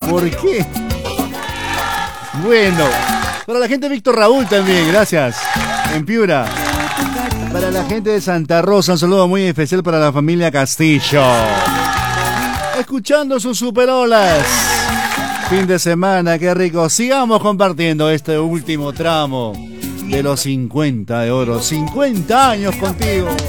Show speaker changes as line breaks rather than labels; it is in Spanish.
¿Por qué? Bueno, para la gente de Víctor Raúl también, gracias. En Piura. Para la gente de Santa Rosa, un saludo muy especial para la familia Castillo. Escuchando sus superolas. Fin de semana, qué rico. Sigamos compartiendo este último tramo de los 50 de oro. 50 años contigo.